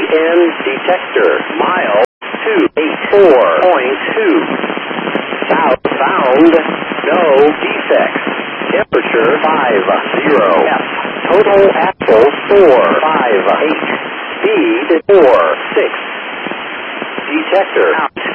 EN detector. Mile 284.2. Southbound. No defects. Temperature 50. Total axle 458. Speed 46. Detector out.